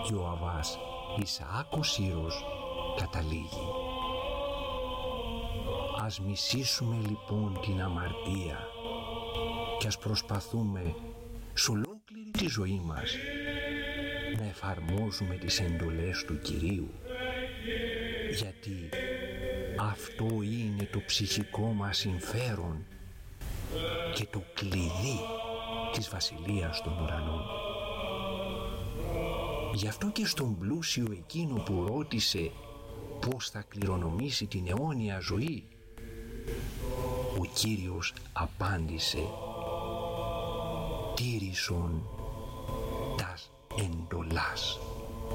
και ο Αββάς Ισαάκος Σύρος καταλήγει. Ας μισήσουμε λοιπόν την αμαρτία και ας προσπαθούμε σ' ολόκληρη τη ζωή μας να εφαρμόζουμε τις εντολές του Κυρίου, γιατί αυτό είναι το ψυχικό μας συμφέρον και το κλειδί της Βασιλείας των Ουρανών. Γι' αυτό και στον πλούσιο εκείνο που ρώτησε πώς θα κληρονομήσει την αιώνια ζωή, ο Κύριος απάντησε: τήρησον τας εντολάς.